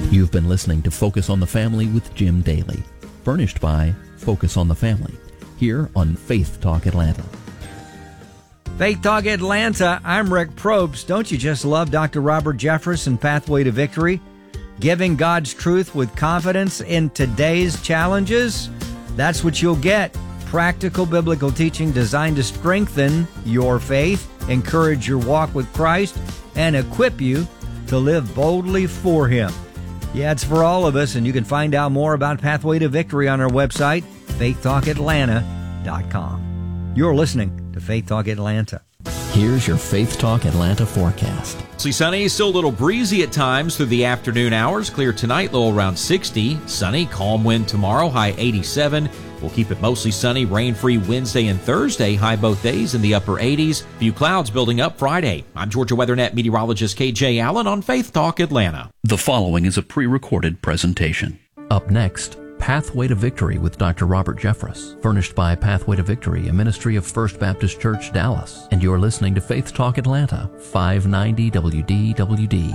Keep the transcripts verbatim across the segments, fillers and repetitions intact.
You've been listening to Focus on the Family with Jim Daly, furnished by Focus on the Family, here on Faith Talk Atlanta. Faith Talk Atlanta, I'm Rick Probst. Don't you just love Doctor Robert Jeffress and Pathway to Victory? Giving God's truth with confidence in today's challenges? That's what you'll get. Practical biblical teaching designed to strengthen your faith, encourage your walk with Christ, and equip you to live boldly for Him. Yeah, it's for all of us, and you can find out more about Pathway to Victory on our website, faith talk atlanta dot com. You're listening to Faith Talk Atlanta. Here's your Faith Talk Atlanta forecast. Mostly sunny, still a little breezy at times through the afternoon hours. Clear tonight, low around sixty. Sunny, calm wind tomorrow, high eighty-seven. We'll keep it mostly sunny, rain-free Wednesday and Thursday, high both days in the upper eighties. Few clouds building up Friday. I'm Georgia WeatherNet meteorologist K J Allen on Faith Talk Atlanta. The following is a pre-recorded presentation. Up next, Pathway to Victory with Doctor Robert Jeffress, furnished by Pathway to Victory, a ministry of First Baptist Church, Dallas. And you're listening to Faith Talk Atlanta, five ninety W D W D.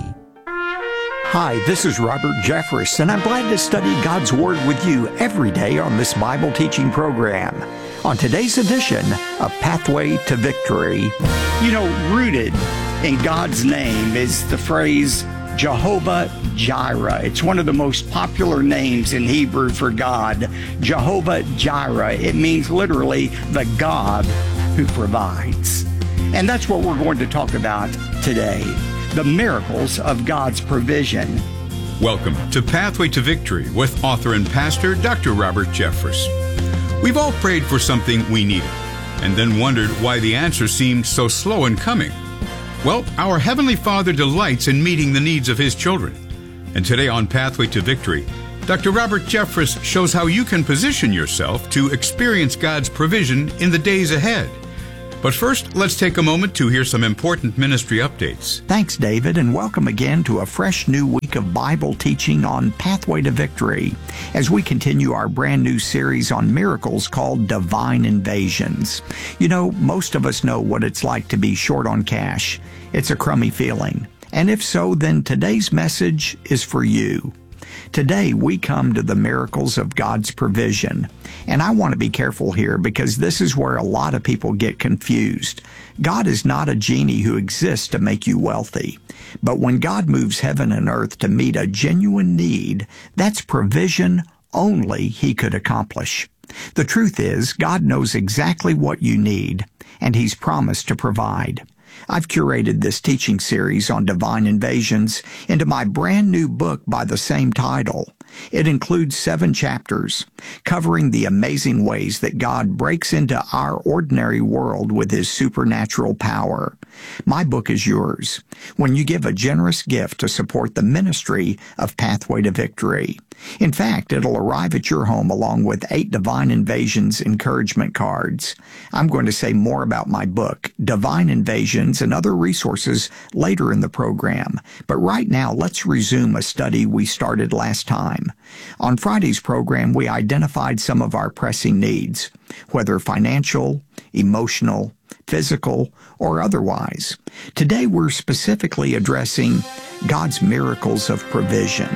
Hi, this is Robert Jeffress, and I'm glad to study God's Word with you every day on this Bible teaching program. On today's edition of Pathway to Victory. You know, rooted in God's name is the phrase Jehovah Jireh. It's one of the most popular names in Hebrew for God, Jehovah Jireh. It means literally the God who provides. And that's what we're going to talk about today, the miracles of God's provision. Welcome to Pathway to Victory with author and pastor Doctor Robert Jeffress. We've all prayed for something we needed and then wondered why the answer seemed so slow in coming. Well, our Heavenly Father delights in meeting the needs of His children. And today on Pathway to Victory, Doctor Robert Jeffress shows how you can position yourself to experience God's provision in the days ahead. But first, let's take a moment to hear some important ministry updates. Thanks, David, and welcome again to a fresh new week of Bible teaching on Pathway to Victory as we continue our brand new series on miracles called Divine Invasions. You know, most of us know what it's like to be short on cash. It's a crummy feeling. And if so, then today's message is for you. Today, we come to the miracles of God's provision. And I want to be careful here because this is where a lot of people get confused. God is not a genie who exists to make you wealthy. But when God moves heaven and earth to meet a genuine need, that's provision only He could accomplish. The truth is, God knows exactly what you need, and He's promised to provide. I've curated this teaching series on divine invasions into my brand new book by the same title. It includes seven chapters covering the amazing ways that God breaks into our ordinary world with His supernatural power. My book is yours when you give a generous gift to support the ministry of Pathway to Victory. In fact, it'll arrive at your home along with eight Divine Invasions encouragement cards. I'm going to say more about my book, Divine Invasions, and other resources later in the program. But right now, let's resume a study we started last time. On Friday's program, we identified some of our pressing needs, whether financial, emotional, physical, or otherwise. Today, we're specifically addressing God's miracles of provision.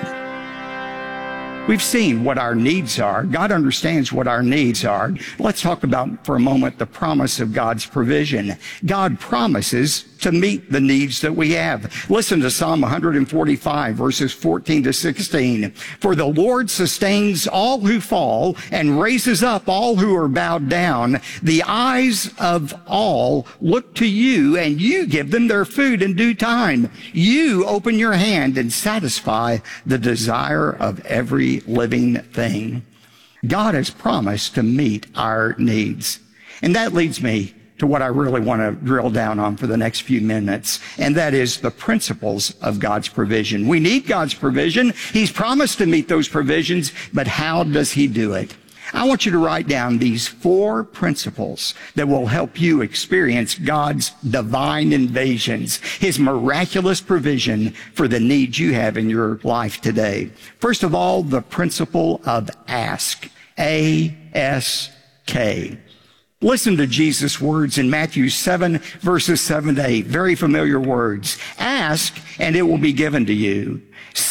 We've seen what our needs are. God understands what our needs are. Let's talk about for a moment the promise of God's provision. God promises to meet the needs that we have. Listen to Psalm one forty-five, verses fourteen to sixteen. For the Lord sustains all who fall and raises up all who are bowed down. The eyes of all look to you, and you give them their food in due time. You open your hand and satisfy the desire of every living thing. God has promised to meet our needs. And that leads me to what I really want to drill down on for the next few minutes, and that is the principles of God's provision. We need God's provision. He's promised to meet those provisions, but how does He do it? I want you to write down these four principles that will help you experience God's divine invasions, His miraculous provision for the needs you have in your life today. First of all, the principle of ask. A S K. Listen to Jesus' words in Matthew seven, verses seven to eight. Very familiar words. Ask, and it will be given to you.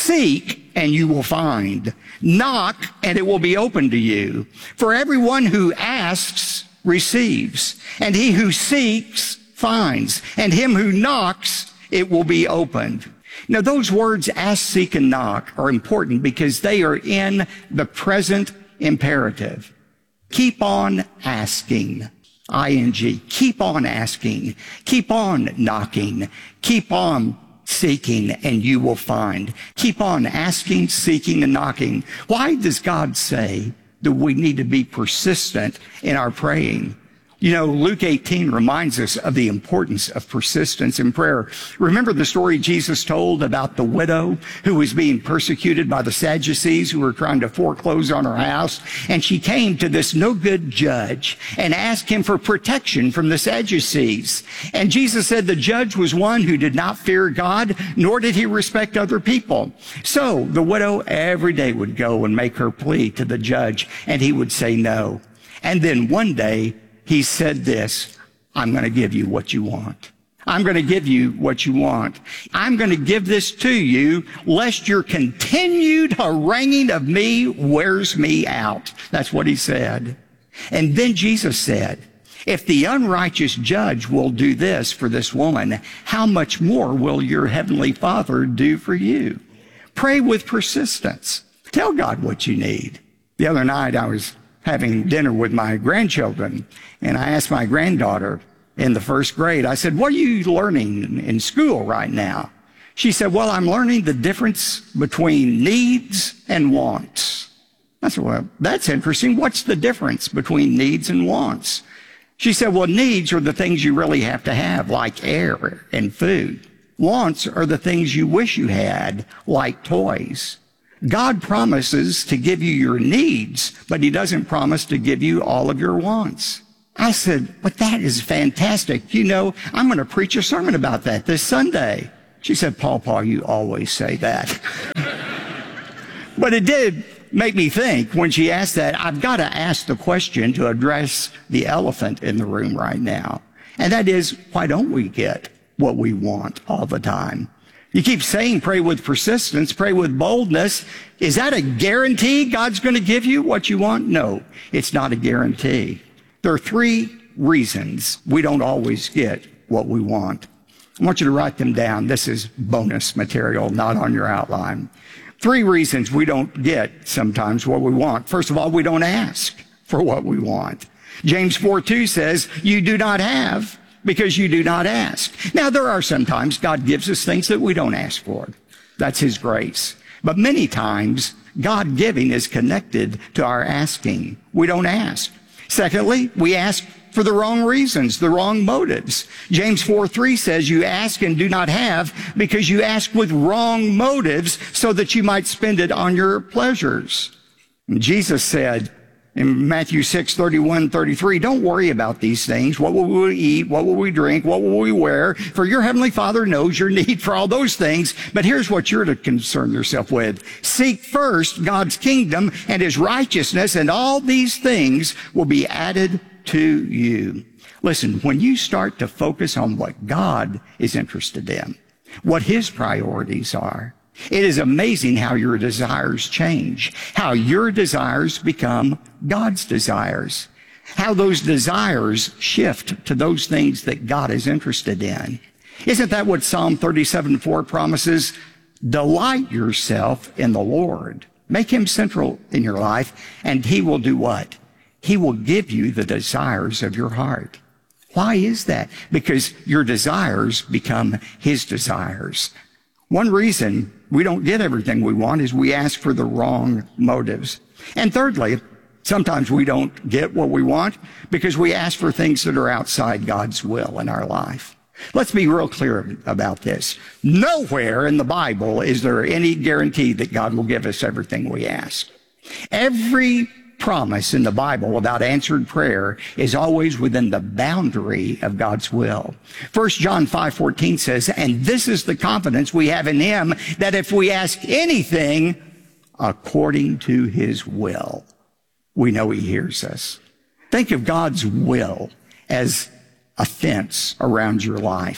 Seek, and you will find. Knock, and it will be opened to you. For everyone who asks receives, and he who seeks finds, and him who knocks it will be opened. Now those words, ask, seek, and knock, are important because they are in the present imperative. Keep on asking. I N G. Keep on asking. Keep on knocking. Keep on seeking, and you will find. Keep on asking, seeking, and knocking. Why does God say that we need to be persistent in our praying? You know, Luke eighteen reminds us of the importance of persistence in prayer. Remember the story Jesus told about the widow who was being persecuted by the Sadducees who were trying to foreclose on her house? And she came to this no-good judge and asked him for protection from the Sadducees. And Jesus said the judge was one who did not fear God, nor did he respect other people. So the widow every day would go and make her plea to the judge, and he would say no. And then one day, he said this, I'm going to give you what you want. I'm going to give you what you want. I'm going to give this to you, lest your continued haranguing of me wears me out. That's what he said. And then Jesus said, if the unrighteous judge will do this for this woman, how much more will your heavenly Father do for you? Pray with persistence. Tell God what you need. The other night I was having dinner with my grandchildren, and I asked my granddaughter in the first grade, I said, what are you learning in school right now? She said, well, I'm learning the difference between needs and wants. I said, well, that's interesting. What's the difference between needs and wants? She said, well, needs are the things you really have to have, like air and food. Wants are the things you wish you had, like toys. God promises to give you your needs, but he doesn't promise to give you all of your wants. I said, but that is fantastic. You know, I'm going to preach a sermon about that this Sunday. She said, Paul, Paul, you always say that. But it did make me think when she asked that, I've got to ask the question to address the elephant in the room right now. And that is, why don't we get what we want all the time? You keep saying pray with persistence, pray with boldness. Is that a guarantee God's going to give you what you want? No, it's not a guarantee. There are three reasons we don't always get what we want. I want you to write them down. This is bonus material, not on your outline. Three reasons we don't get sometimes what we want. First of all, we don't ask for what we want. James four two says, you do not have because you do not ask. Now, there are sometimes God gives us things that we don't ask for. That's his grace. But many times, God giving is connected to our asking. We don't ask. Secondly, we ask for the wrong reasons, the wrong motives. James four three says, you ask and do not have because you ask with wrong motives so that you might spend it on your pleasures. And Jesus said, in Matthew six thirty-one, thirty-three, don't worry about these things. What will we eat? What will we drink? What will we wear? For your heavenly Father knows your need for all those things. But here's what you're to concern yourself with. Seek first God's kingdom and his righteousness, and all these things will be added to you. Listen, when you start to focus on what God is interested in, what his priorities are, it is amazing how your desires change, how your desires become God's desires, how those desires shift to those things that God is interested in. Isn't that what Psalm thirty-seven four promises? Delight yourself in the Lord. Make him central in your life, and he will do what? He will give you the desires of your heart. Why is that? Because your desires become his desires. One reason we don't get everything we want is we ask for the wrong motives. And thirdly, sometimes we don't get what we want because we ask for things that are outside God's will in our life. Let's be real clear about this. Nowhere in the Bible is there any guarantee that God will give us everything we ask. Every promise in the Bible about answered prayer is always within the boundary of God's will. First John five fourteen says, and this is the confidence we have in him, that if we ask anything according to his will, we know he hears us. Think of God's will as a fence around your life.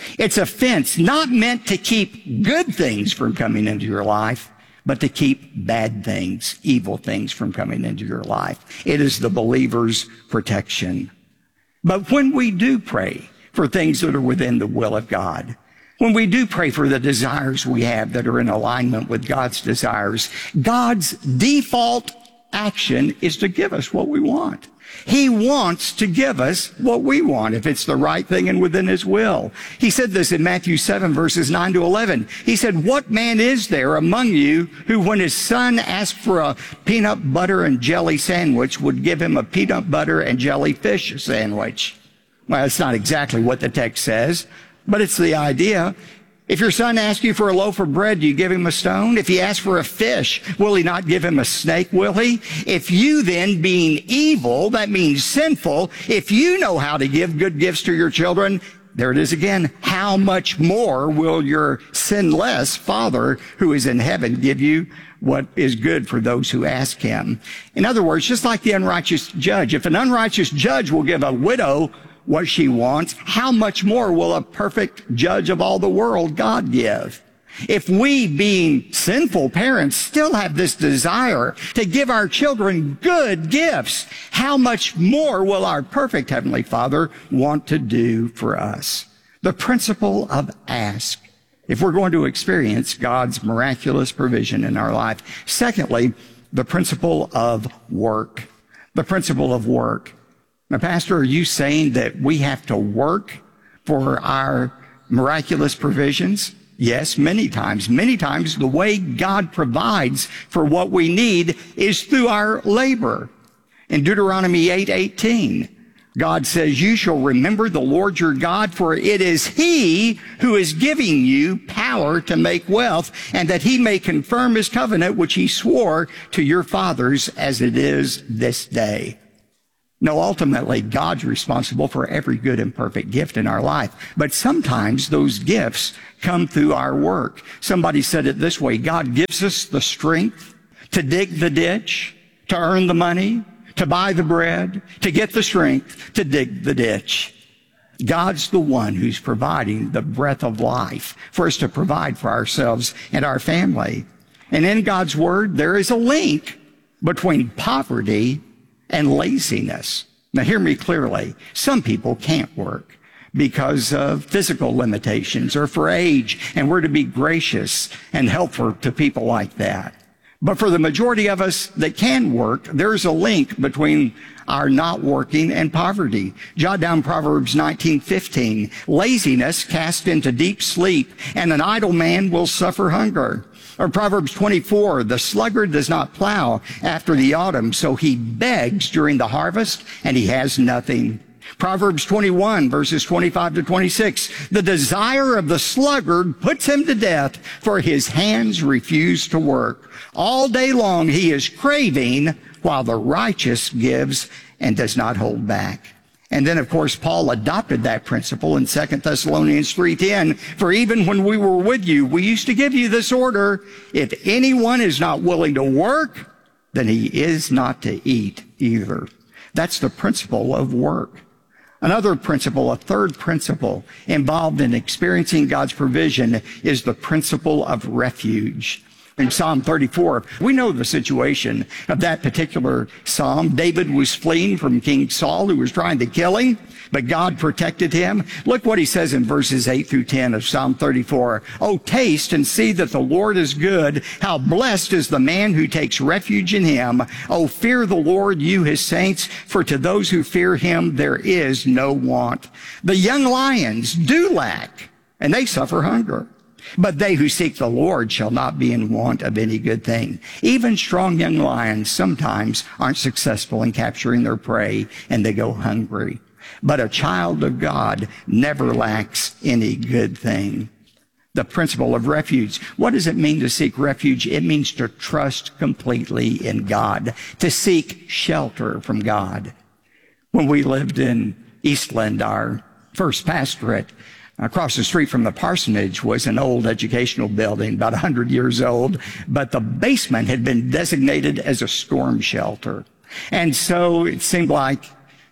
It's a fence not meant to keep good things from coming into your life, but to keep bad things, evil things from coming into your life. It is the believer's protection. But when we do pray for things that are within the will of God, when we do pray for the desires we have that are in alignment with God's desires, God's default action is to give us what we want. He wants to give us what we want if it's the right thing and within His will. He said this in Matthew seven, verses nine to eleven. He said, "What man is there among you who, when his son asked for a peanut butter and jelly sandwich, would give him a peanut butter and jelly fish sandwich?" Well, it's not exactly what the text says, but it's the idea. If your son asks you for a loaf of bread, do you give him a stone? If he asks for a fish, will he not give him a snake, will he? If you then, being evil, that means sinful, if you know how to give good gifts to your children, there it is again, how much more will your sinless Father who is in heaven give you what is good for those who ask Him? In other words, just like the unrighteous judge, if an unrighteous judge will give a widow what she wants, how much more will a perfect judge of all the world, God, give? If we, being sinful parents, still have this desire to give our children good gifts, how much more will our perfect Heavenly Father want to do for us? The principle of ask, if we're going to experience God's miraculous provision in our life. Secondly, the principle of work. The principle of work. Now, Pastor, are you saying that we have to work for our miraculous provisions? Yes, many times. Many times the way God provides for what we need is through our labor. In Deuteronomy eight eighteen, God says, "You shall remember the Lord your God, for it is He who is giving you power to make wealth, and that He may confirm His covenant, which He swore to your fathers as it is this day." No, ultimately, God's responsible for every good and perfect gift in our life. But sometimes those gifts come through our work. Somebody said it this way: God gives us the strength to dig the ditch, to earn the money, to buy the bread, to get the strength to dig the ditch. God's the one who's providing the breath of life for us to provide for ourselves and our family. And in God's Word, there is a link between poverty and laziness. Now, hear me clearly. Some people can't work because of physical limitations or for age, and we're to be gracious and helpful to people like that. But for the majority of us that can work, there's a link between our not working and poverty. Jot down Proverbs nineteen fifteen. "Laziness casts into deep sleep, and an idle man will suffer hunger." Or Proverbs twenty-four, "The sluggard does not plow after the autumn, so he begs during the harvest, and he has nothing." Proverbs twenty-one, verses twenty-five to twenty-six, "The desire of the sluggard puts him to death, for his hands refuse to work. All day long he is craving, while the righteous gives and does not hold back." And then, of course, Paul adopted that principle in Second Thessalonians three ten. "For even when we were with you, we used to give you this order: if anyone is not willing to work, then he is not to eat either." That's the principle of work. Another principle, a third principle involved in experiencing God's provision, is the principle of refuge. In Psalm thirty-four, we know the situation of that particular psalm. David was fleeing from King Saul, who was trying to kill him, but God protected him. Look what he says in verses eight through ten of Psalm thirty-four. "Oh, taste and see that the Lord is good. How blessed is the man who takes refuge in Him. Oh, fear the Lord, you His saints, for to those who fear Him there is no want. The young lions do lack, and they suffer hunger. But they who seek the Lord shall not be in want of any good thing." Even strong young lions sometimes aren't successful in capturing their prey, and they go hungry. But a child of God never lacks any good thing. The principle of refuge. What does it mean to seek refuge? It means to trust completely in God, to seek shelter from God. When we lived in Eastland, our first pastorate, across the street from the parsonage was an old educational building, about one hundred years old, but the basement had been designated as a storm shelter. And so it seemed like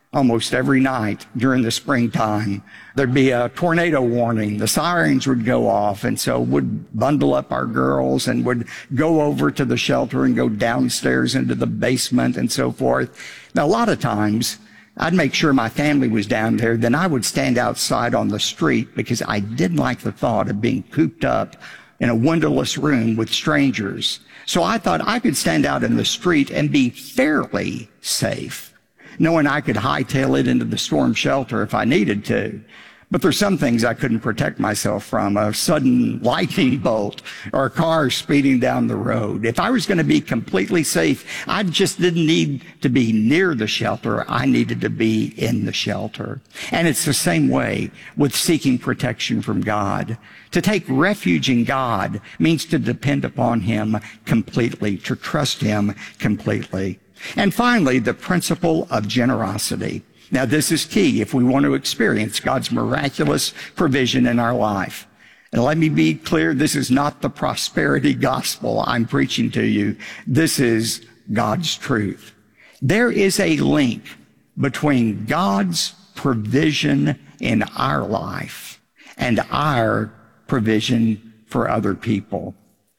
almost every night during the springtime. There'd be a tornado warning. The sirens would go off, and so would bundle up our girls and would go over to the shelter and go downstairs into the basement and so forth. Now, a lot of times, I'd make sure my family was down there. Then I would stand outside on the street because I didn't like the thought of being cooped up in a windowless room with strangers. So I thought I could stand out in the street and be fairly safe, knowing I could hightail it into the storm shelter if I needed to. But there's some things I couldn't protect myself from, a sudden lightning bolt or a car speeding down the road. If I was going to be completely safe, I just didn't need to be near the shelter. I needed to be in the shelter. And it's the same way with seeking protection from God. To take refuge in God means to depend upon Him completely, to trust Him completely. And finally, the principle of generosity. Now, this is key if we want to experience God's miraculous provision in our life. And let me be clear, this is not the prosperity gospel I'm preaching to you. This is God's truth. There is a link between God's provision in our life and our provision for other people.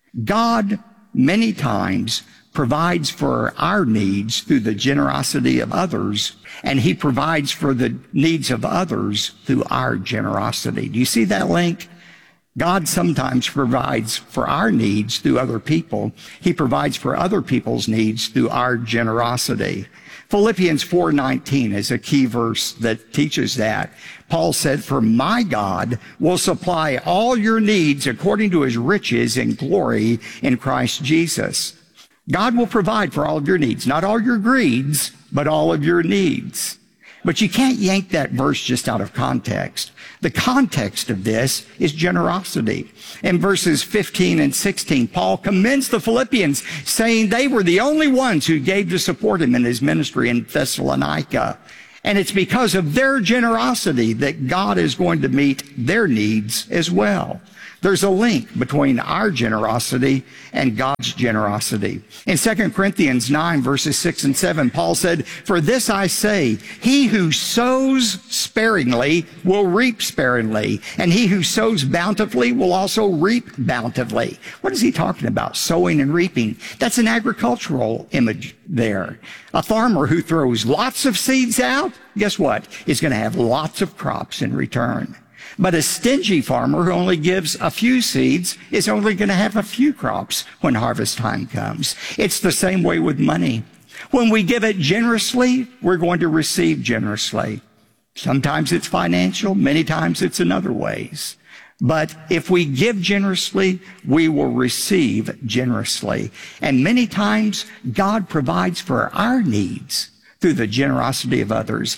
God, many times, provides for our needs through the generosity of others, and He provides for the needs of others through our generosity. Do you see that link? God sometimes provides for our needs through other people. He provides for other people's needs through our generosity. Philippians four nineteen is a key verse that teaches that. Paul said, "For my God will supply all your needs according to His riches in glory in Christ Jesus." God will provide for all of your needs, not all your greeds, but all of your needs. But you can't yank that verse just out of context. The context of this is generosity. In verses fifteen and sixteen, Paul commends the Philippians, saying they were the only ones who gave to support him in his ministry in Thessalonica. And it's because of their generosity that God is going to meet their needs as well. There's a link between our generosity and God's generosity. In Second Corinthians nine, verses six and seven, Paul said, "For this I say, he who sows sparingly will reap sparingly, and he who sows bountifully will also reap bountifully." What is he talking about? Sowing and reaping. That's an agricultural image there. A farmer who throws lots of seeds out, guess what? Is going to have lots of crops in return. But a stingy farmer who only gives a few seeds is only going to have a few crops when harvest time comes. It's the same way with money. When we give it generously, we're going to receive generously. Sometimes it's financial, many times it's in other ways. But if we give generously, we will receive generously. And many times, God provides for our needs through the generosity of others.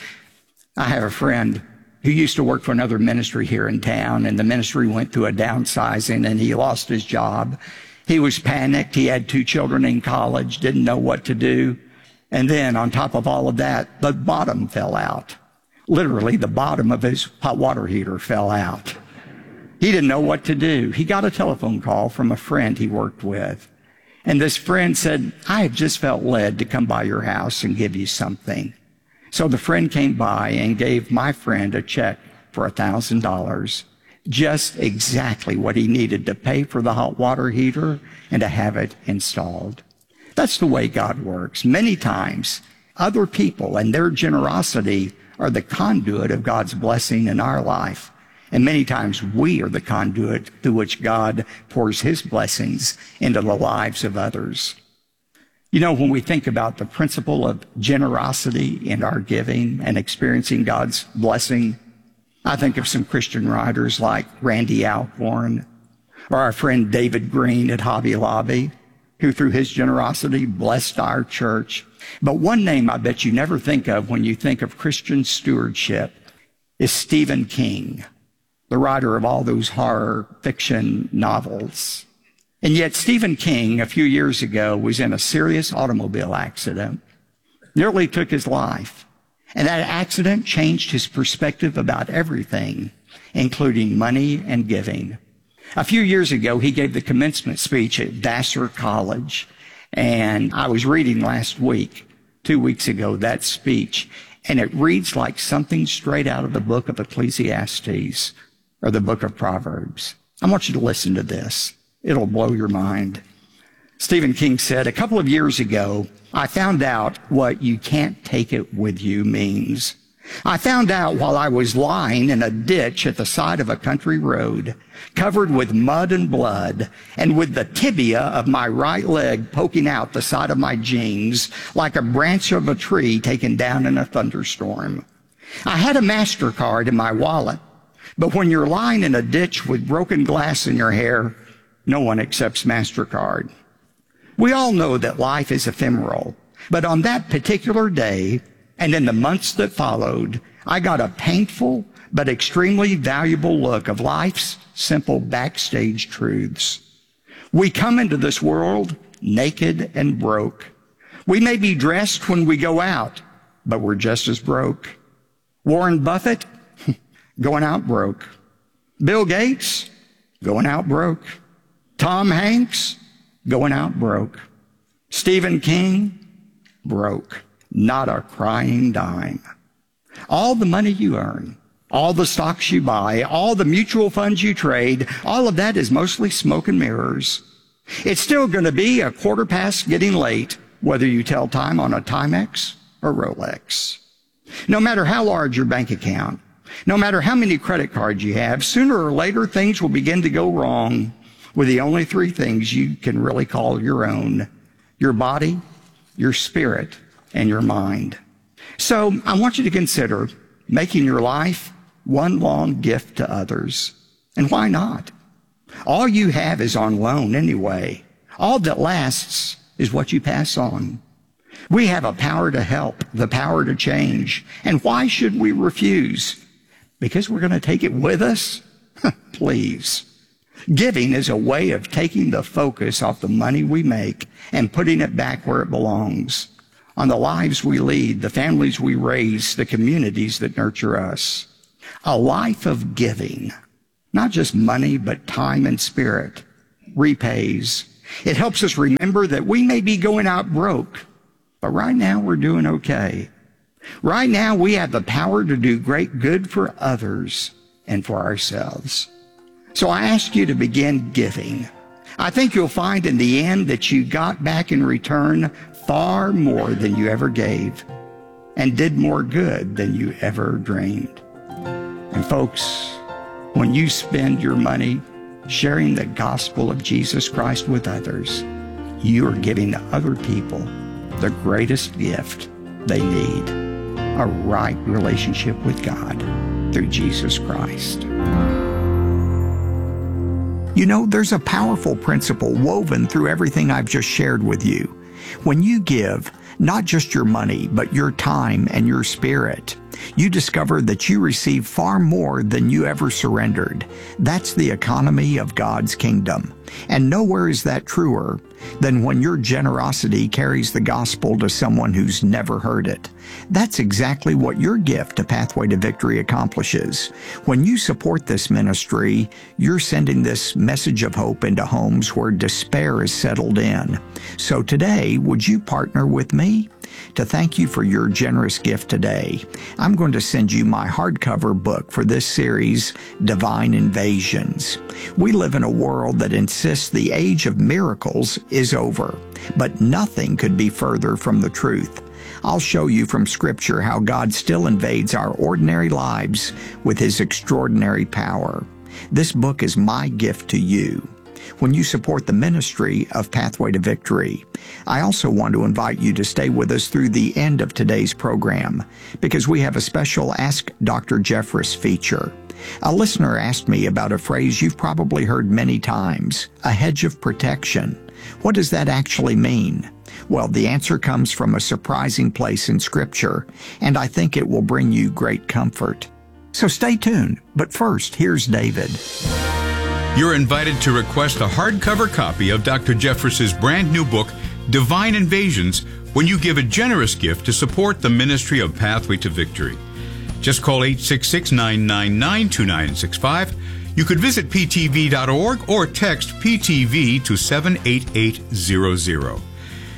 I have a friend who used to work for another ministry here in town, and the ministry went through a downsizing, and he lost his job. He was panicked. He had two children in college, didn't know what to do. And then on top of all of that, the bottom fell out. Literally, the bottom of his hot water heater fell out. He didn't know what to do. He got a telephone call from a friend he worked with. And this friend said, "I have just felt led to come by your house and give you something." So the friend came by and gave my friend a check for a thousand dollars, just exactly what he needed to pay for the hot water heater and to have it installed. That's the way God works. Many times, other people and their generosity are the conduit of God's blessing in our life. And many times we are the conduit through which God pours His blessings into the lives of others. You know, when we think about the principle of generosity in our giving and experiencing God's blessing, I think of some Christian writers like Randy Alcorn or our friend David Green at Hobby Lobby, who through his generosity blessed our church. But one name I bet you never think of when you think of Christian stewardship is Stephen King, the writer of all those horror fiction novels. And yet Stephen King, a few years ago, was in a serious automobile accident, nearly took his life. And that accident changed his perspective about everything, including money and giving. A few years ago, he gave the commencement speech at Vassar College. And I was reading last week, two weeks ago, that speech. And it reads like something straight out of the book of Ecclesiastes or the book of Proverbs. I want you to listen to this. It'll blow your mind. Stephen King said, a couple of years ago, I found out what "you can't take it with you" means. I found out while I was lying in a ditch at the side of a country road, covered with mud and blood, and with the tibia of my right leg poking out the side of my jeans like a branch of a tree taken down in a thunderstorm. I had a MasterCard in my wallet, but when you're lying in a ditch with broken glass in your hair, no one accepts MasterCard. We all know that life is ephemeral, but on that particular day, and in the months that followed, I got a painful but extremely valuable look of life's simple backstage truths. We come into this world naked and broke. We may be dressed when we go out, but we're just as broke. Warren Buffett, going out broke. Bill Gates, going out broke. Tom Hanks, going out broke. Stephen King, broke. Not a crying dime. All the money you earn, all the stocks you buy, all the mutual funds you trade, all of that is mostly smoke and mirrors. It's still going to be a quarter past getting late, whether you tell time on a Timex or Rolex. No matter how large your bank account, no matter how many credit cards you have, sooner or later things will begin to go wrong with the only three things you can really call your own: your body, your spirit, and your mind. So I want you to consider making your life one long gift to others. And why not? All you have is on loan anyway. All that lasts is what you pass on. We have a power to help, the power to change. And why should we refuse? Because we're going to take it with us? Please. Giving is a way of taking the focus off the money we make and putting it back where it belongs, on the lives we lead, the families we raise, the communities that nurture us. A life of giving, not just money, but time and spirit, repays. It helps us remember that we may be going out broke, but right now we're doing okay. Right now we have the power to do great good for others and for ourselves. So I ask you to begin giving. I think you'll find in the end that you got back in return far more than you ever gave, and did more good than you ever dreamed. And folks, when you spend your money sharing the gospel of Jesus Christ with others, you are giving other people the greatest gift they need: a right relationship with God through Jesus Christ. You know, there's a powerful principle woven through everything I've just shared with you. When you give, not just your money, but your time and your spirit, you discover that you receive far more than you ever surrendered. That's the economy of God's kingdom. And nowhere is that truer than when your generosity carries the gospel to someone who's never heard it. That's exactly what your gift to Pathway to Victory accomplishes. When you support this ministry, you're sending this message of hope into homes where despair is settled in. So today, would you partner with me? To thank you for your generous gift today, I'm going to send you my hardcover book for this series, Divine Invasions. We live in a world that insists the age of miracles is over, but nothing could be further from the truth. I'll show you from Scripture how God still invades our ordinary lives with His extraordinary power. This book is my gift to you. When you support the ministry of Pathway to Victory, I also want to invite you to stay with us through the end of today's program, because we have a special Ask Doctor Jeffress feature. A listener asked me about a phrase you've probably heard many times: a hedge of protection. What does that actually mean? Well, the answer comes from a surprising place in Scripture, and I think it will bring you great comfort. So stay tuned. But first, here's David. You're invited to request a hardcover copy of Doctor Jeffress's brand new book, Divine Invasions, when you give a generous gift to support the ministry of Pathway to Victory. Just call eight six six, nine nine nine, two nine six five. You could visit p t v dot org or text P T V to seven eight eight zero zero.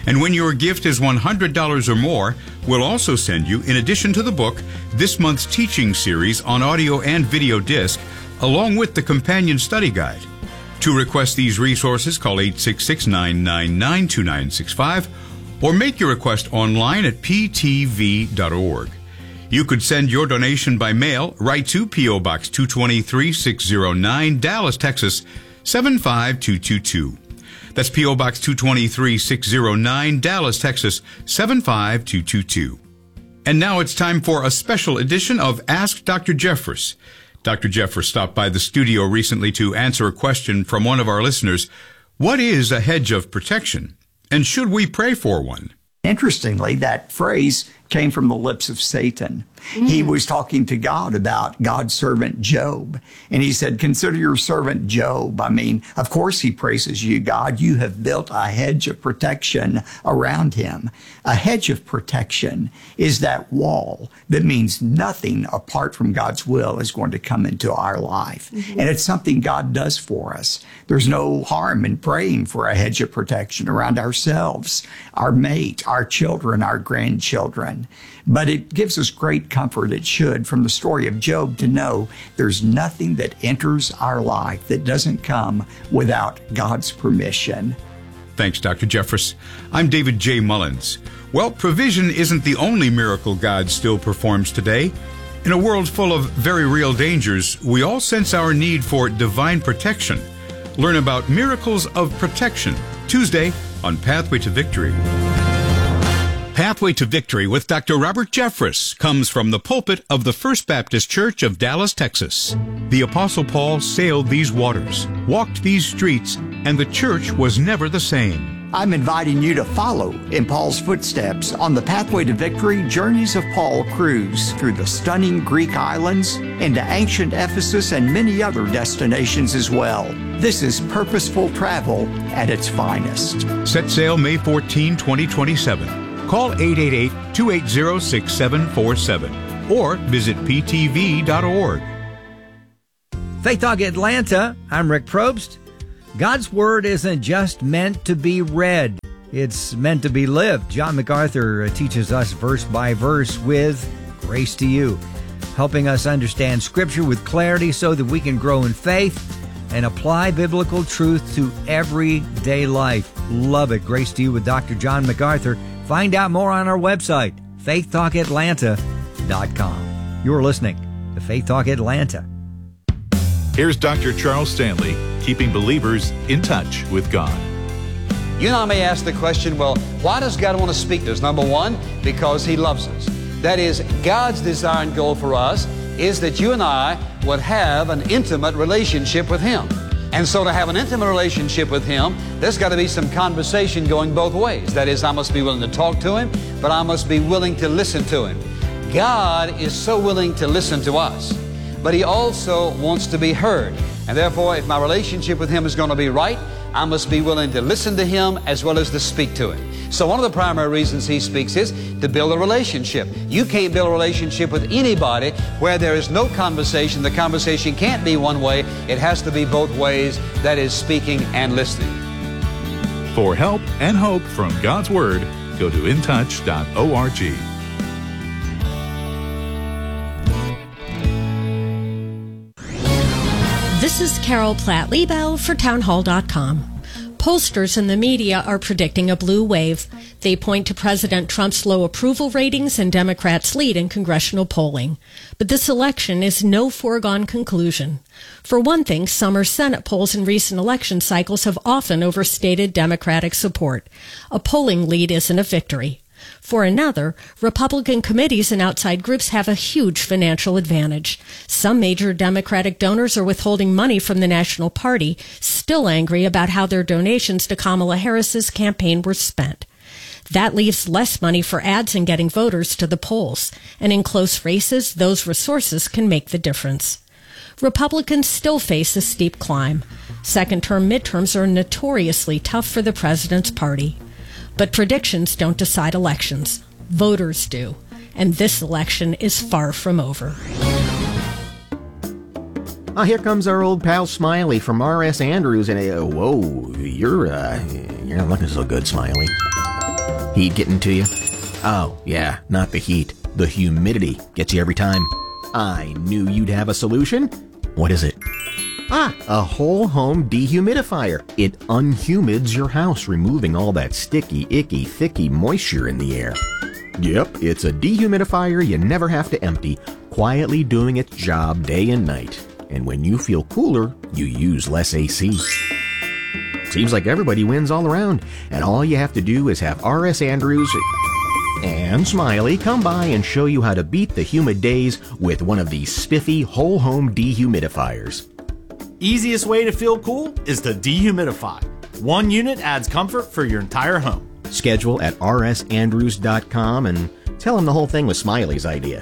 And when your gift is one hundred dollars or more, we'll also send you, in addition to the book, this month's teaching series on audio and video disc, along with the companion study guide. To request these resources, call eight six six, nine nine nine, two nine six five or make your request online at p t v dot org. You could send your donation by mail right to P O. Box two twenty-three, six oh nine, Dallas, Texas, seven five two two two. That's P O. Box two twenty-three, six oh nine, Dallas, Texas, seven five two two two. And now it's time for a special edition of Ask Doctor Jeffress. Doctor Jeffress stopped by the studio recently to answer a question from one of our listeners. What is a hedge of protection? And should we pray for one? Interestingly, that phrase came from the lips of Satan. Mm. He was talking to God about God's servant Job. And he said, consider your servant Job. I mean, of course he praises you, God. You have built a hedge of protection around him. A hedge of protection is that wall that means nothing apart from God's will is going to come into our life. Mm-hmm. And it's something God does for us. There's no harm in praying for a hedge of protection around ourselves, our mate, our children, our grandchildren. But it gives us great comfort, it should, from the story of Job to know there's nothing that enters our life that doesn't come without God's permission. Thanks, Doctor Jeffress. I'm David J. Mullins. Well, provision isn't the only miracle God still performs today. In a world full of very real dangers, we all sense our need for divine protection. Learn about miracles of protection Tuesday on Pathway to Victory. Pathway to Victory with Doctor Robert Jeffress comes from the pulpit of the First Baptist Church of Dallas, Texas. The Apostle Paul sailed these waters, walked these streets, and the church was never the same. I'm inviting you to follow in Paul's footsteps on the Pathway to Victory Journeys of Paul cruise through the stunning Greek islands, into ancient Ephesus, and many other destinations as well. This is purposeful travel at its finest. Set sail May fourteenth, twenty twenty-seven. Call eight eight eight, two eight zero, six seven four seven or visit p t v dot org. Faith Talk Atlanta, I'm Rick Probst. God's Word isn't just meant to be read, it's meant to be lived. John MacArthur teaches us verse by verse with Grace to You, helping us understand Scripture with clarity so that we can grow in faith and apply biblical truth to everyday life. Love it. Grace to You with Doctor John MacArthur. Find out more on our website, faith talk atlanta dot com. You're listening to Faith Talk Atlanta. Here's Doctor Charles Stanley, keeping believers in touch with God. You and I may ask the question, well, why does God want to speak to us? Number one, because He loves us. That is, God's desire and goal for us is that you and I would have an intimate relationship with Him. And so to have an intimate relationship with Him, there's got to be some conversation going both ways. That is, I must be willing to talk to Him, but I must be willing to listen to Him. God is so willing to listen to us, but He also wants to be heard. And therefore, if my relationship with Him is going to be right, I must be willing to listen to Him as well as to speak to Him. So one of the primary reasons He speaks is to build a relationship. You can't build a relationship with anybody where there is no conversation. The conversation can't be one way. It has to be both ways, that is, speaking and listening. For help and hope from God's Word, go to in touch dot org. This is Carol Platt-Liebau for townhall dot com. Pollsters in the media are predicting a blue wave. They point to President Trump's low approval ratings and Democrats' lead in congressional polling. But this election is no foregone conclusion. For one thing, summer Senate polls in recent election cycles have often overstated Democratic support. A polling lead isn't a victory. For another, Republican committees and outside groups have a huge financial advantage. Some major Democratic donors are withholding money from the National Party, still angry about how their donations to Kamala Harris's campaign were spent. That leaves less money for ads and getting voters to the polls. And in close races, those resources can make the difference. Republicans still face a steep climb. Second-term midterms are notoriously tough for the president's party. But predictions don't decide elections. Voters do. And this election is far from over. Oh, here comes our old pal Smiley from R S Andrews. And uh, whoa, you're uh, you're not looking so good, Smiley. Heat getting to you? Oh, yeah, not the heat. The humidity gets you every time. I knew you'd have a solution. What is it? Ah, a whole home dehumidifier. It unhumids your house, removing all that sticky, icky, thicky moisture in the air. Yep, it's a dehumidifier you never have to empty, quietly doing its job day and night. And when you feel cooler, you use less A C. Seems like everybody wins all around, and all you have to do is have R S Andrews and Smiley come by and show you how to beat the humid days with one of these spiffy whole home dehumidifiers. Easiest way to feel cool is to dehumidify. One unit adds comfort for your entire home. Schedule at r s andrews dot com and tell them the whole thing was Smiley's idea.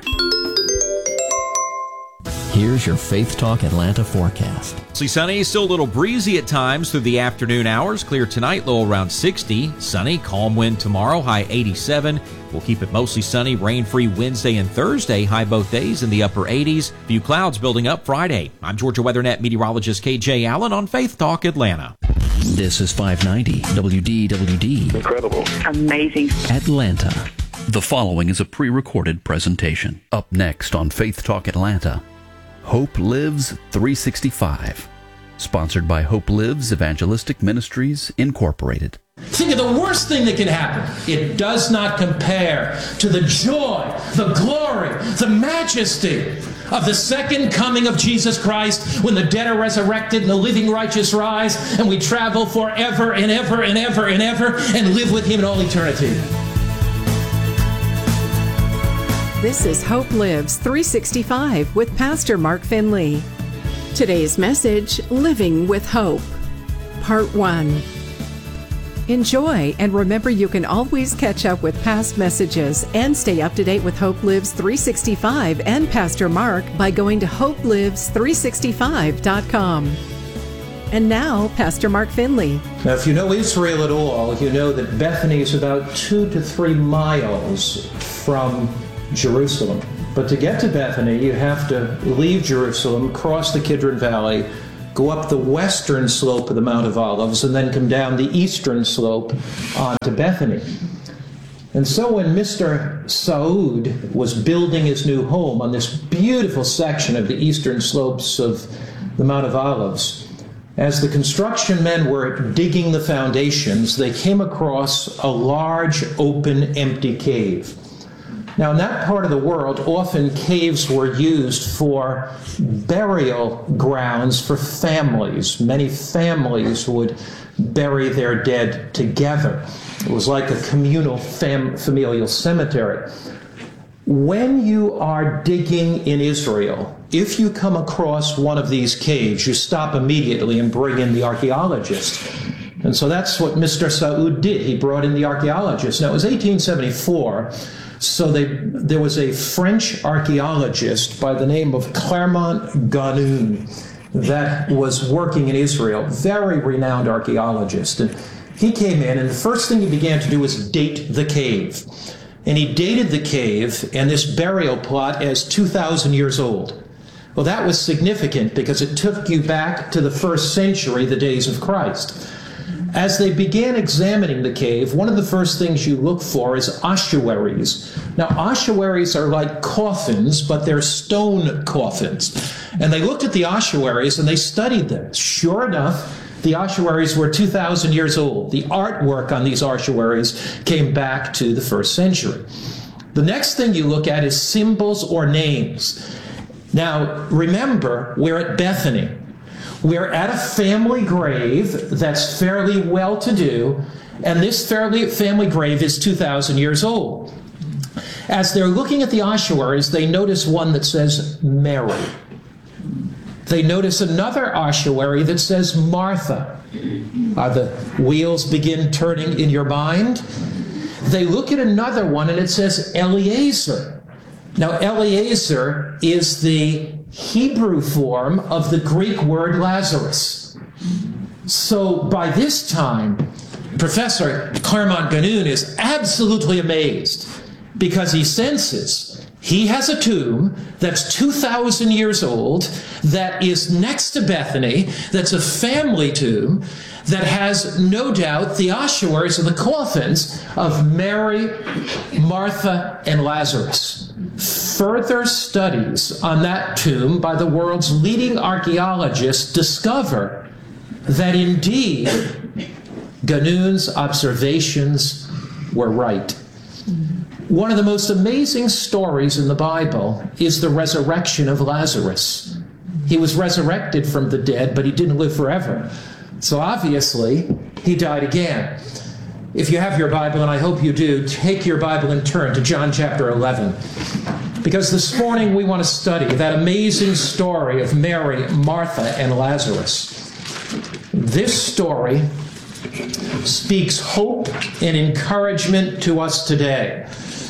Here's your Faith Talk Atlanta forecast. Mostly sunny, still a little breezy at times through the afternoon hours. Clear tonight, low around sixty. Sunny, calm wind tomorrow, high eighty-seven. We'll keep it mostly sunny, rain-free Wednesday and Thursday, high both days in the upper eighties. Few clouds building up Friday. I'm Georgia WeatherNet meteorologist K J Allen on Faith Talk Atlanta. This is five ninety W D W D. Incredible. Amazing. Atlanta. The following is a pre-recorded presentation. Up next on Faith Talk Atlanta, Hope Lives three sixty-five. Sponsored by Hope Lives Evangelistic Ministries, Incorporated. Think of the worst thing that can happen. It does not compare to the joy, the glory, the majesty of the second coming of Jesus Christ, when the dead are resurrected and the living righteous rise, and we travel forever and ever and ever and ever and live with Him in all eternity. This is Hope Lives three sixty-five with Pastor Mark Finley. Today's message, Living with Hope, Part one. Enjoy, and remember you can always catch up with past messages and stay up to date with Hope Lives three sixty-five and Pastor Mark by going to hope lives three sixty-five dot com. And now, Pastor Mark Finley. Now, if you know Israel at all, you know that Bethany is about two to three miles from Jerusalem. But to get to Bethany, you have to leave Jerusalem, cross the Kidron Valley, go up the western slope of the Mount of Olives, and then come down the eastern slope onto Bethany. And so when Mister Saud was building his new home on this beautiful section of the eastern slopes of the Mount of Olives, as the construction men were digging the foundations, they came across a large, open, empty cave. Now, in that part of the world, often caves were used for burial grounds for families. Many families would bury their dead together. It was like a communal fam- familial cemetery. When you are digging in Israel, if you come across one of these caves, you stop immediately and bring in the archaeologist. And so that's what Mister Saud did. He brought in the archaeologist. Now, it was eighteen seventy-four. So they, there was a French archaeologist by the name of Clermont Ganneau that was working in Israel, very renowned archaeologist. And he came in, and the first thing he began to do was date the cave. And he dated the cave and this burial plot as two thousand years old. Well, that was significant because it took you back to the first century, the days of Christ. As they began examining the cave, one of the first things you look for is ossuaries. Now, ossuaries are like coffins, but they're stone coffins. And they looked at the ossuaries and they studied them. Sure enough, the ossuaries were two thousand years old. The artwork on these ossuaries came back to the first century. The next thing you look at is symbols or names. Now, remember, we're at Bethany. We're at a family grave that's fairly well-to-do, and this fairly family grave is two thousand years old. As they're looking at the ossuaries, they notice one that says Mary. They notice another ossuary that says Martha. Are the wheels begin turning in your mind? They look at another one and it says Eliezer. Now, Eliezer is the Hebrew form of the Greek word Lazarus. So by this time, Professor Clermont Ganneau is absolutely amazed because he senses he has a tomb that's two thousand years old, that is next to Bethany, that's a family tomb, that has no doubt the ossuaries and the coffins of Mary, Martha, and Lazarus. Further studies on that tomb by the world's leading archaeologists discover that indeed Ganoon's observations were right. One of the most amazing stories in the Bible is the resurrection of Lazarus. He was resurrected from the dead, but he didn't live forever. So obviously, he died again. If you have your Bible, and I hope you do, take your Bible and turn to John chapter eleven. Because this morning we want to study that amazing story of Mary, Martha, and Lazarus. This story speaks hope and encouragement to us today.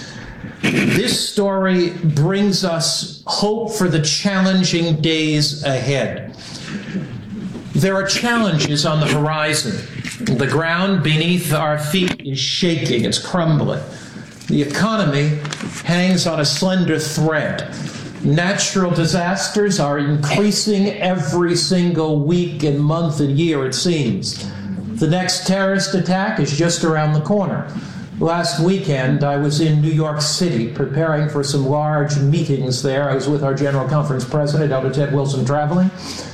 This story brings us hope for the challenging days ahead. There are challenges on the horizon. The ground beneath our feet is shaking, it's crumbling. The economy hangs on a slender thread. Natural disasters are increasing every single week and month and year, it seems. The next terrorist attack is just around the corner. Last weekend, I was in New York City preparing for some large meetings there. I was with our General Conference President, Elder Ted Wilson, traveling.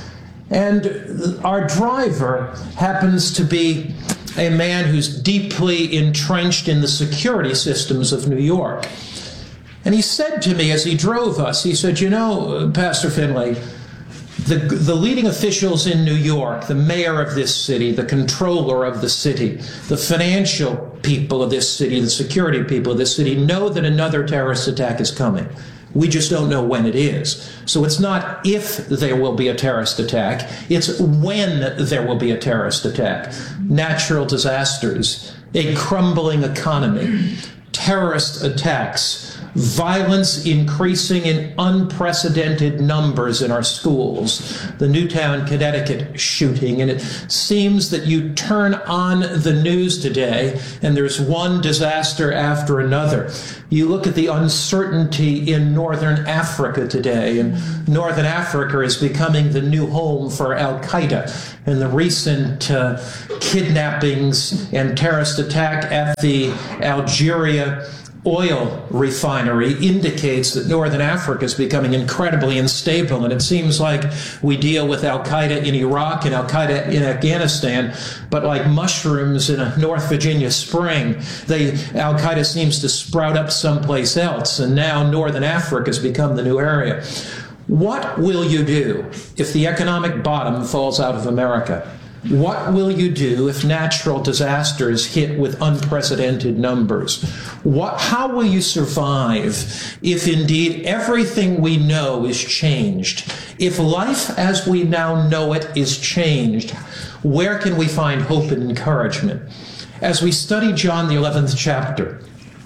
And our driver happens to be a man who's deeply entrenched in the security systems of New York. And he said to me as he drove us, he said, you know, Pastor Finley, the, the leading officials in New York, the mayor of this city, the controller of the city, the financial people of this city, the security people of this city, know that another terrorist attack is coming. We just don't know when it is. So it's not if there will be a terrorist attack, it's when there will be a terrorist attack. Natural disasters, a crumbling economy, terrorist attacks, violence increasing in unprecedented numbers in our schools, the Newtown, Connecticut shooting, and it seems that you turn on the news today and there's one disaster after another. You look at the uncertainty in northern Africa today, and northern Africa is becoming the new home for Al-Qaeda. And the recent uh, kidnappings and terrorist attack at the Algeria oil refinery indicates that northern Africa is becoming incredibly unstable, and it seems like we deal with Al-Qaeda in Iraq and Al-Qaeda in Afghanistan, but like mushrooms in a North Virginia spring, they, Al-Qaeda seems to sprout up someplace else, and now northern Africa has become the new area. What will you do if the economic bottom falls out of America? What will you do if natural disasters hit with unprecedented numbers? What, how will you survive if indeed everything we know is changed? If life as we now know it is changed, where can we find hope and encouragement? As we study John, the eleventh chapter,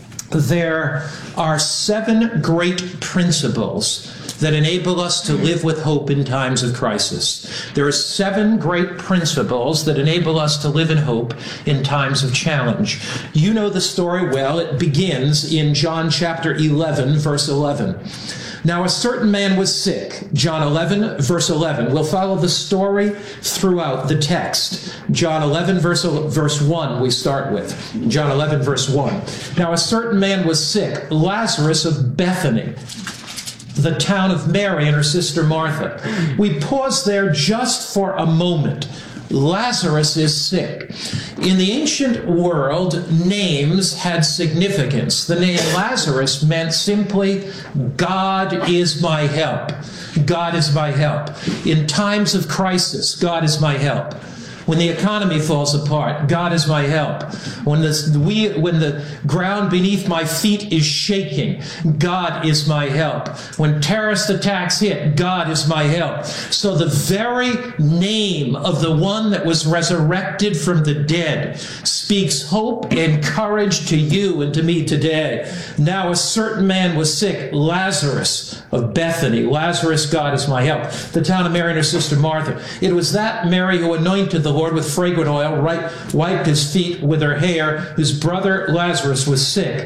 there are seven great principles that enable us to live with hope in times of crisis. There are seven great principles that enable us to live in hope in times of challenge. You know the story well. It begins in John chapter eleven, verse eleven. Now a certain man was sick. John eleven, verse eleven. We'll follow the story throughout the text. John eleven, verse, verse one, we start with. John eleven, verse one. Now a certain man was sick, Lazarus of Bethany, the town of Mary and her sister Martha. We pause there just for a moment. Lazarus is sick. In the ancient world, names had significance. The name Lazarus meant simply, God is my help. God is my help. In times of crisis, God is my help. When the economy falls apart, God is my help. When the, we, when the ground beneath my feet is shaking, God is my help. When terrorist attacks hit, God is my help. So the very name of the one that was resurrected from the dead speaks hope and courage to you and to me today. Now a certain man was sick, Lazarus of Bethany. Lazarus, God is my help. The town of Mary and her sister Martha. It was that Mary who anointed the Lord with fragrant oil, right, wiped his feet with her hair, whose brother Lazarus was sick.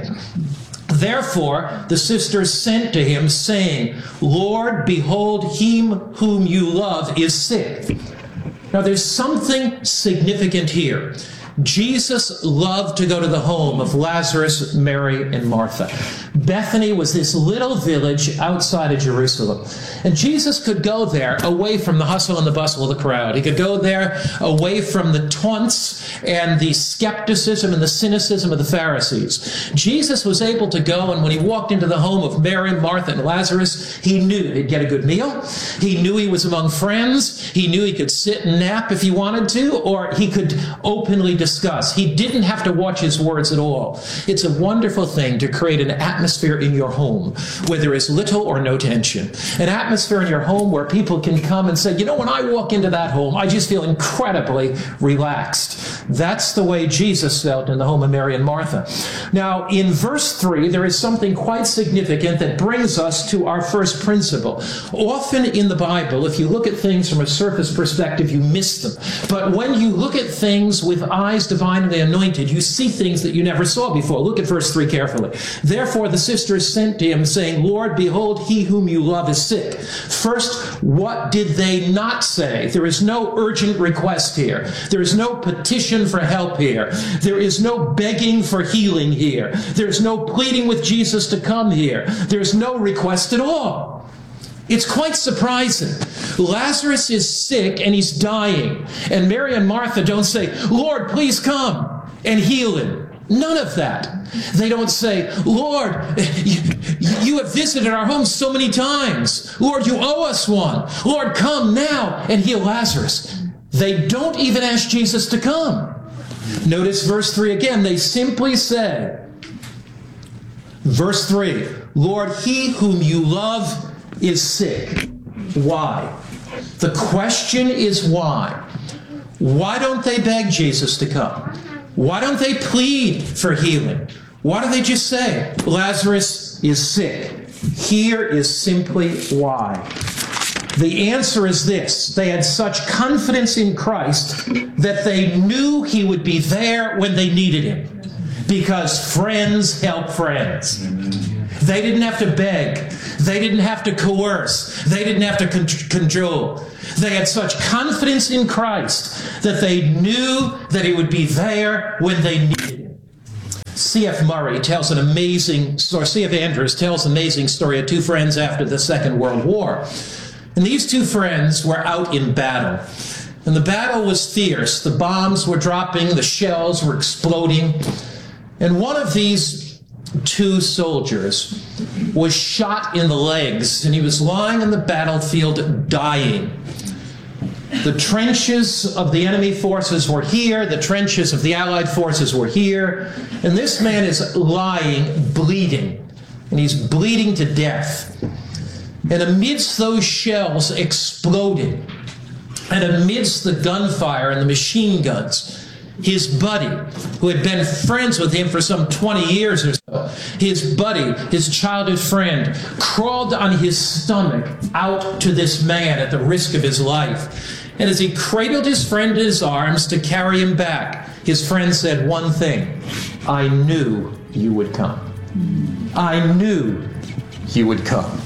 Therefore the sisters sent to him, saying, Lord, behold, him whom you love is sick. Now, there's something significant here. Jesus loved to go to the home of Lazarus, Mary, and Martha. Bethany was this little village outside of Jerusalem. And Jesus could go there away from the hustle and the bustle of the crowd. He could go there away from the taunts and the skepticism and the cynicism of the Pharisees. Jesus was able to go, and when he walked into the home of Mary, Martha, and Lazarus, he knew he'd get a good meal. He knew he was among friends. He knew he could sit and nap if he wanted to, or he could openly discuss. He didn't have to watch his words at all. It's a wonderful thing to create an atmosphere in your home where there is little or no tension. An atmosphere in your home where people can come and say, you know, when I walk into that home, I just feel incredibly relaxed. That's the way Jesus felt in the home of Mary and Martha. Now, in verse three, there is something quite significant that brings us to our first principle. Often in the Bible, if you look at things from a surface perspective, you miss them. But when you look at things with eyes divinely anointed, you see things that you never saw before. Look at verse three carefully. Therefore the sisters sent to him, saying, Lord, behold, he whom you love is sick. First, what did they not say? There is no urgent request here. There is no petition for help here. There is no begging for healing here. There is no pleading with Jesus to come here. There is no request at all. It's quite surprising. Lazarus is sick and he's dying. And Mary and Martha don't say, Lord, please come and heal him. None of that. They don't say, Lord, you, you have visited our home so many times. Lord, you owe us one. Lord, come now and heal Lazarus. They don't even ask Jesus to come. Notice verse three again. They simply say, verse three, Lord, he whom you love is sick. Why? The question is why. Why don't they beg Jesus to come? Why don't they plead for healing? Why do they just say, Lazarus is sick? Here is simply why. The answer is this. They had such confidence in Christ that they knew he would be there when they needed him. Because friends help friends. They didn't have to beg. They didn't have to coerce. They didn't have to cajole. They had such confidence in Christ that they knew that he would be there when they needed him. C F Murray tells an amazing story. C F Andrews tells an amazing story of two friends after the Second World War. And these two friends were out in battle. And the battle was fierce. The bombs were dropping. The shells were exploding. And one of these two soldiers was shot in the legs, and he was lying on the battlefield dying. The trenches of the enemy forces were here, the trenches of the Allied forces were here, and this man is lying, bleeding, and he's bleeding to death. And amidst those shells exploding, and amidst the gunfire and the machine guns, his buddy, who had been friends with him for some twenty years or so, his buddy, his childhood friend, crawled on his stomach out to this man at the risk of his life. And as he cradled his friend in his arms to carry him back, his friend said one thing, I knew you would come. I knew you would come.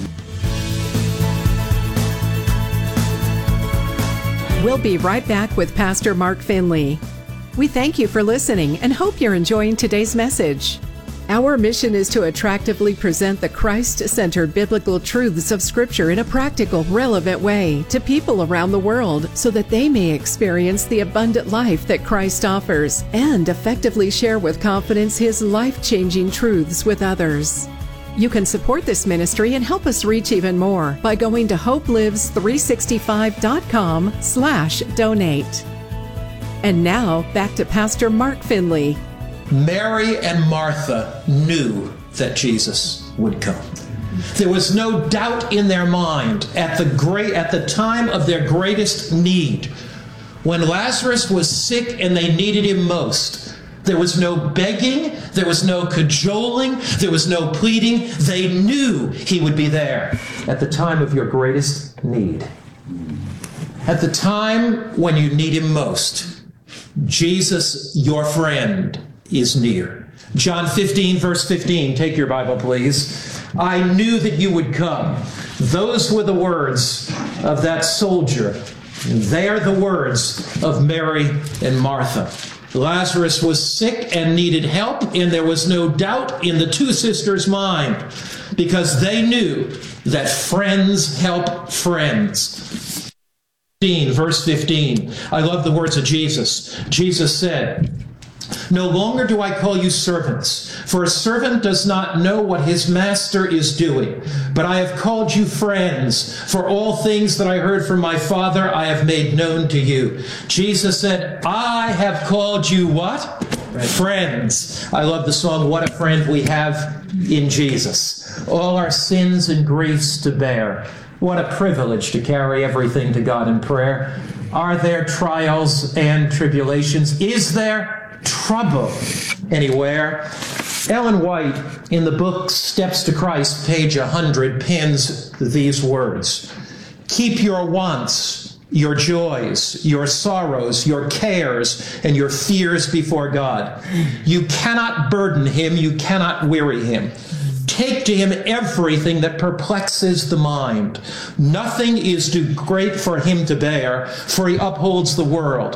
We'll be right back with Pastor Mark Finley. We thank you for listening and hope you're enjoying today's message. Our mission is to attractively present the Christ-centered biblical truths of Scripture in a practical, relevant way to people around the world so that they may experience the abundant life that Christ offers and effectively share with confidence His life-changing truths with others. You can support this ministry and help us reach even more by going to hope lives three sixty-five dot com slash donate. And now, back to Pastor Mark Finley. Mary and Martha knew that Jesus would come. There was no doubt in their mind at the great at the time of their greatest need. When Lazarus was sick and they needed him most, there was no begging, there was no cajoling, there was no pleading. They knew he would be there at the time of your greatest need. At the time when you need him most. Jesus, your friend, is near. John fifteen, verse fifteen. Take your Bible, please. I knew that you would come. Those were the words of that soldier They are the words of Mary and Martha. Lazarus was sick and needed help, and there was no doubt in the two sisters' mind, because they knew that friends help friends. Verse fifteen, I love the words of Jesus. Jesus said, "No longer do I call you servants, for a servant does not know what his master is doing. But I have called you friends, for all things that I heard from my Father I have made known to you." Jesus said, I have called you what? Friends. I love the song, What a Friend We Have in Jesus. All our sins and griefs to bear. What a privilege to carry everything to God in prayer. Are there trials and tribulations? Is there trouble anywhere? Ellen White, in the book Steps to Christ, page one hundred, pens these words. Keep your wants, your joys, your sorrows, your cares, and your fears before God. You cannot burden him, you cannot weary him. Take to him everything that perplexes the mind. Nothing is too great for him to bear, for he upholds the world.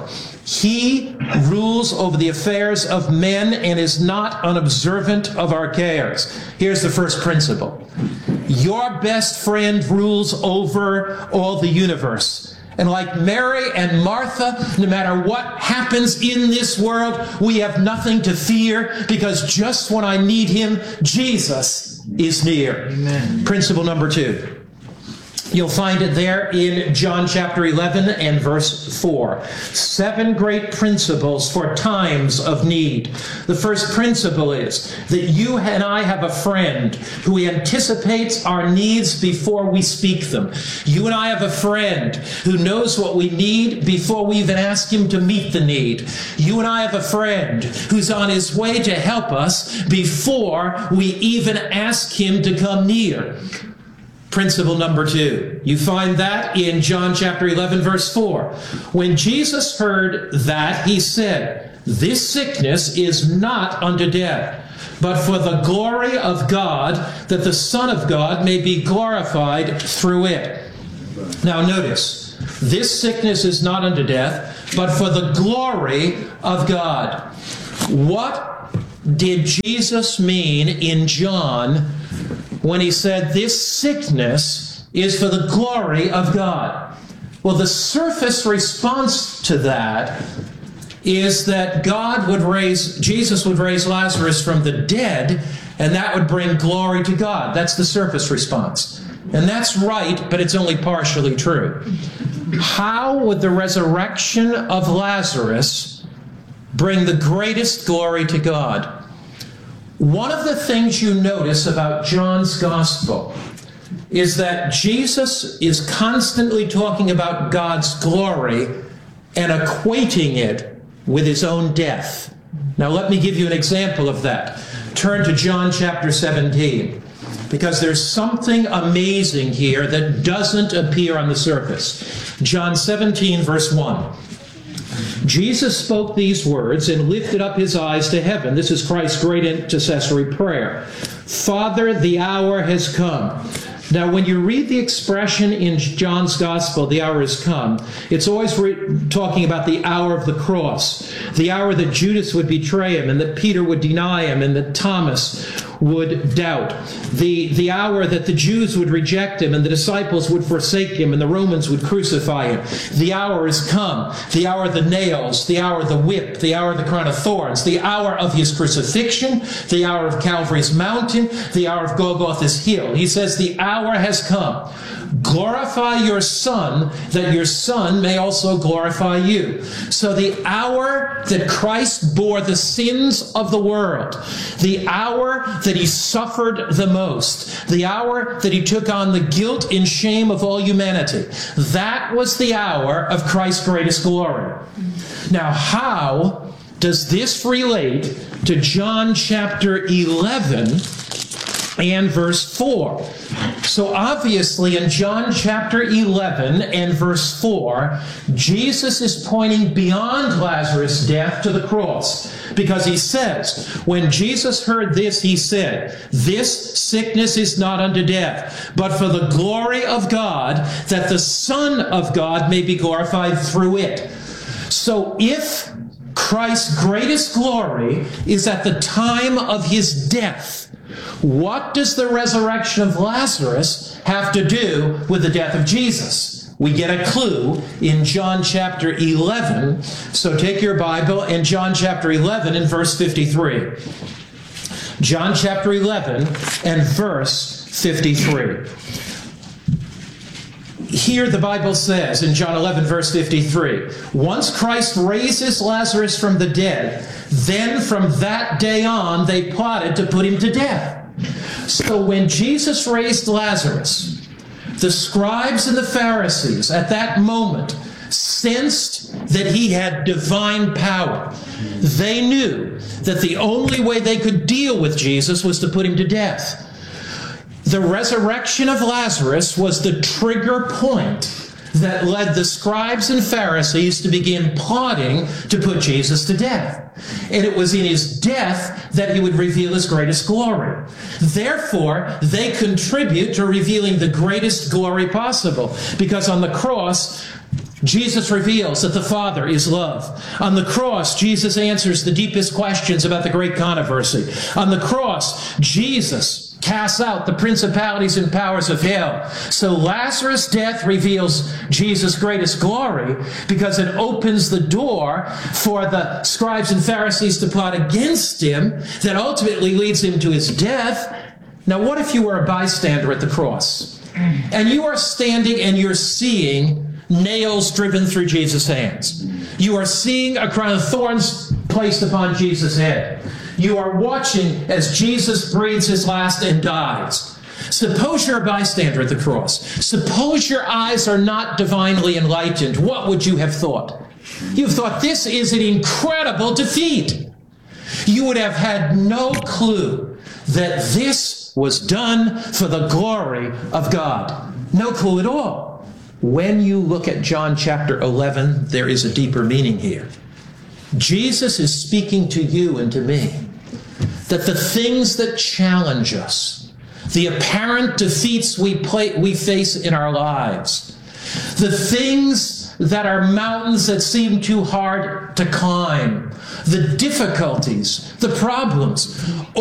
He rules over the affairs of men and is not unobservant of our cares. Here's the first principle. Your best friend rules over all the universe. And like Mary and Martha, no matter what happens in this world, we have nothing to fear, because just when I need him, Jesus is near. Amen. Principle number two. You'll find it there in John chapter eleven and verse four. Seven great principles for times of need. The first principle is that you and I have a friend who anticipates our needs before we speak them. You and I have a friend who knows what we need before we even ask him to meet the need. You and I have a friend who's on his way to help us before we even ask him to come near. Principle number two. You find that in John chapter eleven, verse four. When Jesus heard that, he said, "This sickness is not unto death, but for the glory of God, that the Son of God may be glorified through it." Now notice, this sickness is not unto death, but for the glory of God. What did Jesus mean in John when he said this sickness is for the glory of God? Well, the surface response to that is that God would raise, Jesus would raise Lazarus from the dead, and that would bring glory to God. That's the surface response. And that's right, but it's only partially true. How would the resurrection of Lazarus bring the greatest glory to God? One of the things you notice about John's Gospel is that Jesus is constantly talking about God's glory and equating it with his own death. Now let me give you an example of that. Turn to John chapter seventeen, because there's something amazing here that doesn't appear on the surface. John seventeen, verse one. Jesus spoke these words and lifted up his eyes to heaven. This is Christ's great intercessory prayer. Father, the hour has come. Now, when you read the expression in John's Gospel, the hour has come, it's always re- talking about the hour of the cross, the hour that Judas would betray him and that Peter would deny him and that Thomas would doubt, the, the hour that the Jews would reject him and the disciples would forsake him and the Romans would crucify him. The hour has come, the hour of the nails, the hour of the whip, the hour of the crown of thorns, the hour of his crucifixion, the hour of Calvary's mountain, the hour of Golgotha's hill. He says the hour has come. Glorify your Son, that your Son may also glorify you. So the hour that Christ bore the sins of the world, the hour that he suffered the most, the hour that he took on the guilt and shame of all humanity, that was the hour of Christ's greatest glory. Now, how does this relate to John chapter eleven and verse four. So obviously in John chapter eleven and verse four, Jesus is pointing beyond Lazarus' death to the cross, because he says, when Jesus heard this, he said, "This sickness is not unto death, but for the glory of God, that the Son of God may be glorified through it." So if Christ's greatest glory is at the time of his death, what does the resurrection of Lazarus have to do with the death of Jesus? We get a clue in John chapter eleven. So take your Bible and John chapter eleven and verse fifty-three. John chapter eleven and verse fifty-three. Here the Bible says in John eleven verse fifty-three, once Christ raises Lazarus from the dead, then from that day on they plotted to put him to death. So when Jesus raised Lazarus, the scribes and the Pharisees at that moment sensed that he had divine power. They knew that the only way they could deal with Jesus was to put him to death. The resurrection of Lazarus was the trigger point that led the scribes and Pharisees to begin plotting to put Jesus to death. And it was in his death that he would reveal his greatest glory. Therefore, they contribute to revealing the greatest glory possible, because on the cross, Jesus reveals that the Father is love. On the cross, Jesus answers the deepest questions about the great controversy. On the cross, Jesus casts out the principalities and powers of hell. So Lazarus' death reveals Jesus' greatest glory, because it opens the door for the scribes and Pharisees to plot against him, that ultimately leads him to his death. Now, what if you were a bystander at the cross, and you are standing and you're seeing nails driven through Jesus' hands? You are seeing a crown of thorns placed upon Jesus' head. You are watching as Jesus breathes his last and dies. Suppose you're a bystander at the cross. Suppose your eyes are not divinely enlightened. What would you have thought? You've thought, this is an incredible defeat. You would have had no clue that this was done for the glory of God. No clue at all. When you look at John chapter eleven, there is a deeper meaning here. Jesus is speaking to you and to me that the things that challenge us, the apparent defeats we play, we face in our lives, the things that are mountains that seem too hard to climb, the difficulties, the problems,